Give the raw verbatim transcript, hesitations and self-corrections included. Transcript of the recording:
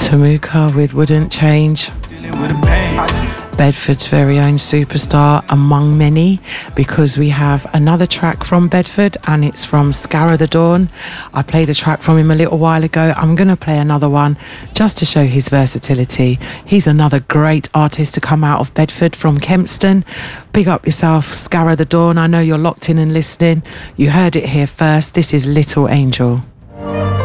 Tamuka with Wouldn't Change. Bedford's very own superstar among many, because we have another track from Bedford and it's from Scarra the Dawn. I played a track from him a little while ago. I'm going to play another one just to show his versatility. He's another great artist to come out of Bedford from Kempston. Big up yourself, Scarra the Dawn. I know you're locked in and listening. You heard it here first. This is Little Angel.